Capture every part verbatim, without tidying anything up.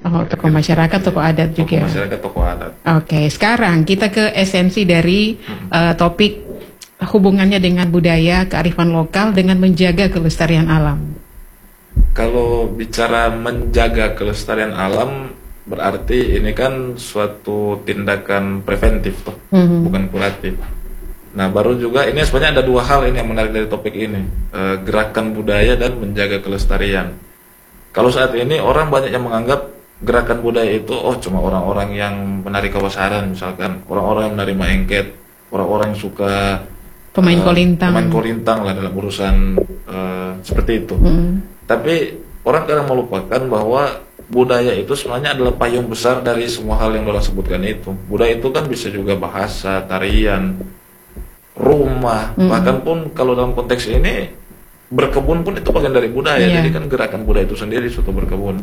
Oh, tokoh masyarakat, tokoh adat juga. Tokoh masyarakat, tokoh adat. Oke, sekarang kita ke esensi dari Hmm. uh, topik hubungannya dengan budaya, kearifan lokal dengan menjaga kelestarian alam. Kalau bicara menjaga kelestarian alam, berarti ini kan suatu tindakan preventif toh, Mhm. bukan kuratif. Nah, baru juga ini sebenarnya ada dua hal ini yang menarik dari topik ini, eh, gerakan budaya dan menjaga kelestarian. Kalau saat ini orang banyak yang menganggap gerakan budaya itu oh cuma orang-orang yang menari kawasaran, misalkan orang-orang yang menerima engket, orang-orang yang suka Pemain eh, kolintang. pemain kolintang lah dalam urusan eh, seperti itu. Mhm. Tapi orang kadang melupakan bahwa budaya itu sebenarnya adalah payung besar dari semua hal yang orang sebutkan itu. Budaya itu kan bisa juga bahasa, tarian, rumah, Mm. bahkan pun kalau dalam konteks ini berkebun pun itu bagian dari budaya. Iya. Jadi kan gerakan budaya itu sendiri suatu berkebun.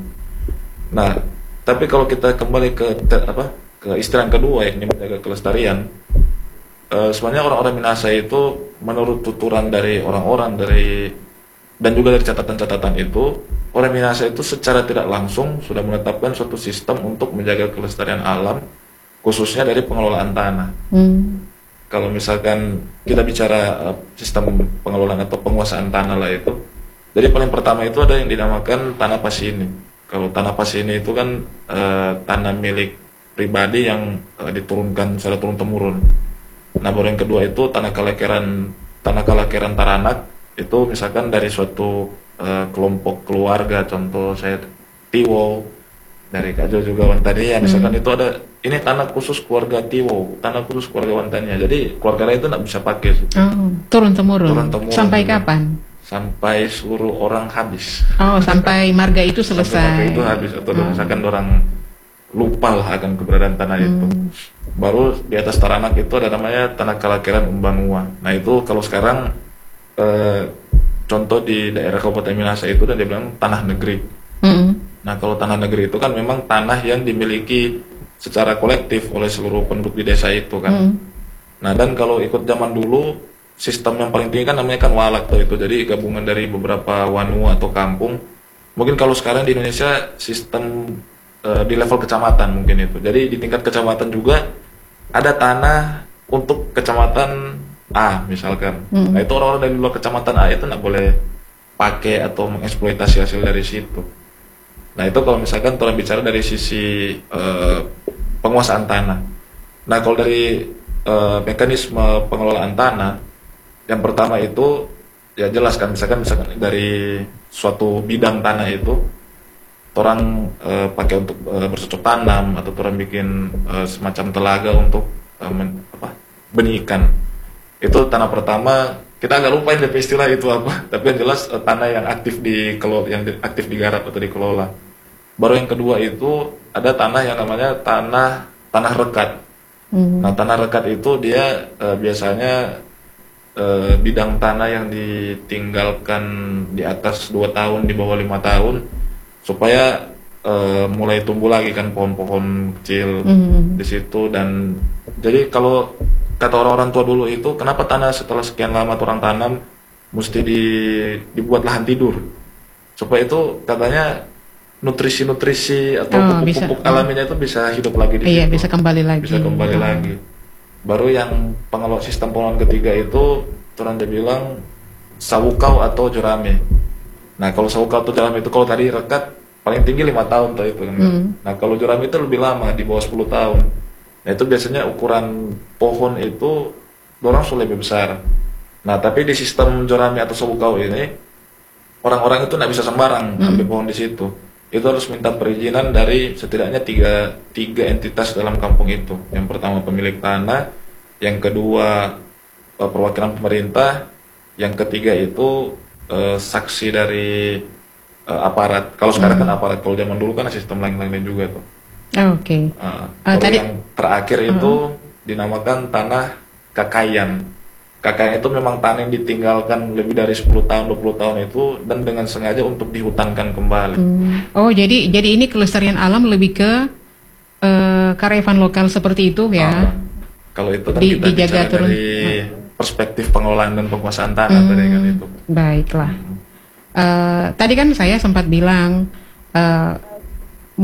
Nah, tapi kalau kita kembali ke te- apa ke istilah yang kedua yakni menjaga kelestarian, eh, sebenarnya orang-orang Minahasa itu menurut tuturan dari orang-orang dari dan juga dari catatan-catatan itu, orang Minahasa itu secara tidak langsung sudah menetapkan suatu sistem untuk menjaga kelestarian alam, khususnya dari pengelolaan tanah. Hmm. Kalau misalkan kita bicara uh, sistem pengelolaan atau penguasaan tanah lah itu, jadi paling pertama itu ada yang dinamakan tanah pasini. Kalau tanah pasini itu kan uh, tanah milik pribadi yang uh, diturunkan secara turun temurun. Nah, baru yang kedua itu tanah kalekeran tanah kalekeran Taranak, itu misalkan dari suatu uh, kelompok keluarga, contoh saya Tiwo dari Kak Jo juga Wantania, misalkan itu ada ini tanah khusus keluarga Tiwo, tanah khusus keluarga Wantania. Jadi keluarga lain itu nggak bisa pakai Oh, turun temurun. Turun temurun. Sampai kapan? sampai seluruh orang habis. Oh, sampai marga itu selesai. Sampai itu habis atau misalkan orang lupa lah akan keberadaan tanah itu. Baru di atas Taranak itu ada namanya tanah kalakeran Umbanua. Nah itu kalau sekarang eh, contoh di daerah Kabupaten Minahasa itu dan dia bilang tanah negeri. Mm-mm. Nah kalau tanah negeri itu kan memang tanah yang dimiliki secara kolektif oleh seluruh penduduk di desa itu kan. Mm. Nah dan kalau ikut zaman dulu sistem yang paling tinggi kan namanya kan walak tuh itu. Jadi gabungan dari beberapa wanu atau kampung. Mungkin kalau sekarang di Indonesia sistem eh, di level kecamatan mungkin itu. Jadi di tingkat kecamatan juga ada tanah untuk kecamatan A misalkan. Mm. Nah itu orang-orang dari luar kecamatan A itu nggak boleh pakai atau mengeksploitasi hasil dari situ. Nah itu kalau misalkan orang bicara dari sisi eh, penguasaan tanah. Nah kalau dari eh, mekanisme pengelolaan tanah, yang pertama itu ya jelas kan misalkan misalkan dari suatu bidang tanah itu orang eh, pakai untuk eh, bercocok tanam atau orang bikin eh, semacam telaga untuk eh, men, apa, benih ikan. Itu tanah pertama kita agak lupa ini istilah itu apa, tapi yang jelas eh, tanah yang aktif di kelo, yang di, aktif digarap atau dikelola. Baru yang kedua itu ada tanah yang namanya tanah tanah rekat. Mm. Nah tanah rekat itu dia eh, biasanya eh, bidang tanah yang ditinggalkan di atas dua tahun, di bawah lima tahun, supaya eh, mulai tumbuh lagi kan pohon-pohon kecil Mm. di situ. Dan jadi kalau kata orang-orang tua dulu itu kenapa tanah setelah sekian lama orang tanam mesti di, dibuat lahan tidur, supaya itu katanya nutrisi-nutrisi atau Oh, pupuk-pupuk bisa. alaminya itu bisa hidup lagi di Iya, situ. bisa kembali lagi. Bisa kembali Oh. lagi. Baru yang pengelola sistem pengelolaan ketiga itu orang dia bilang sawukau atau jerami. Nah kalau sawukau atau jerami itu kalau tadi rekat paling tinggi lima tahun tuh itu kan. Hmm. Nah kalau jerami itu lebih lama di bawah sepuluh tahun. Nah itu biasanya ukuran pohon itu orang sudah lebih besar. Nah tapi di sistem jerami atau sawukau ini orang-orang itu nggak bisa sembarang Hmm. ambil pohon di situ. Itu harus minta perizinan dari setidaknya tiga, tiga entitas dalam kampung itu. Yang pertama pemilik tanah, yang kedua eh, perwakilan pemerintah, yang ketiga itu eh, saksi dari eh, aparat. Kalau sekarang kan aparat, kalau zaman dulu kan sistem lain-lainnya juga tuh. Oh, Oke. Uh, Ah, baru tadi- yang terakhir itu dinamakan tanah kakayan. Kakayan itu memang tanah yang ditinggalkan lebih dari sepuluh tahun, dua puluh tahun itu, dan dengan sengaja untuk dihutankan kembali. Hmm. Oh, jadi jadi ini kelestarian alam lebih ke eh, kearifan lokal seperti itu ya. Ah, kalau itu kan Di- kita dijaga bicara turun. dari perspektif pengelolaan dan penguasaan tanah tadi kan itu. Baiklah. Eh, tadi kan saya sempat bilang eh,